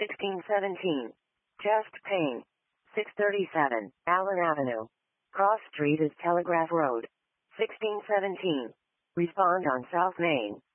1617. Chest pain. 637. Allen Avenue. Cross Street is Telegraph Road. 1617. Respond on South Main.